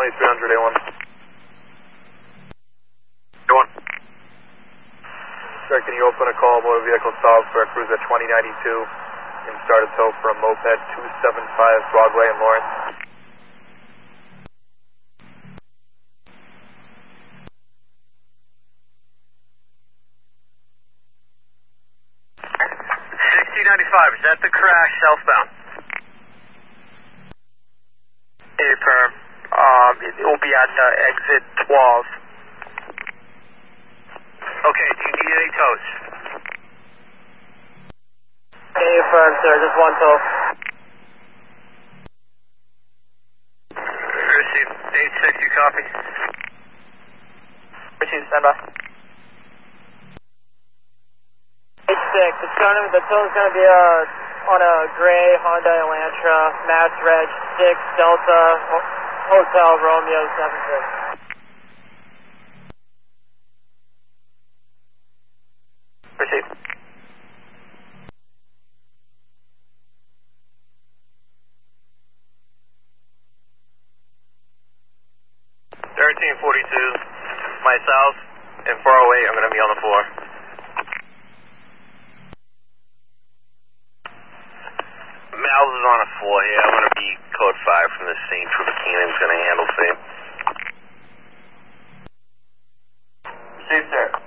2300 A1. A1. Sir, can you open a call motor vehicle solved for a cruiser 2092 and start a tow for a moped 275 Broadway in Lawrence? Is that the crash southbound? Affirm. It will be at exit 12. Okay, do you need any tows? Affirm, sir, just one tow. Received. 8-6, you copy? Received, stand by. 8-6, the tow is going to be on a gray Honda Elantra, Mass Reg 6 Delta Hotel Romeo 76. Received. Myself and 408, I'm going to be on the floor. Mal's is on the floor here. I'm going to be code 5 from the scene. Trooper Keenan's going to handle same. Received, sir.